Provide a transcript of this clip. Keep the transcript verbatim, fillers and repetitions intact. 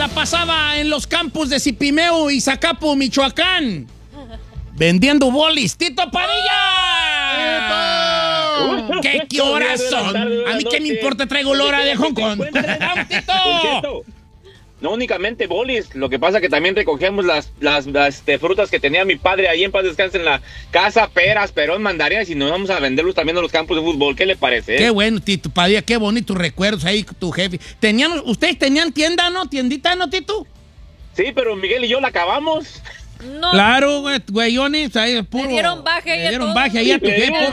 la pasaba en los campos de Zipimeo y Zacapo, Michoacán, vendiendo bolis. ¡Tito Padilla! ¿Qué, qué horas son? A mí qué me importa, traigo lora de Hong Kong. ¡Vamos, Tito! No únicamente bolis, lo que pasa que también recogemos las, las, las este, frutas que tenía mi padre ahí en paz descanse en la casa, peras, perón, mandarinas, y nos vamos a venderlos también a los campos de fútbol. ¿Qué le parece? Eh? Qué bueno, Tito Padilla, qué bonitos recuerdos ahí con tu jefe. Tenían, ¿ustedes tenían tienda, no? ¿Tiendita, no, Tito? Sí, pero Miguel y yo la acabamos. No. Claro, güey, güeyones, ahí puro. Le dieron baje ahí Le a dieron todos. baje ahí a tu Le jefe. dimos